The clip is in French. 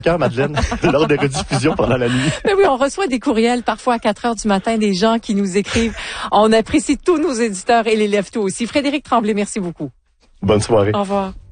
cœur, Madeleine, lors des rediffusions pendant la nuit. Mais oui, on reçoit des courriels parfois à 4 heures du matin, des gens qui nous écrivent. On apprécie tous nos éditeurs et les lève-tôt aussi. Frédéric Tremblay, merci beaucoup. Bonne soirée. Au revoir.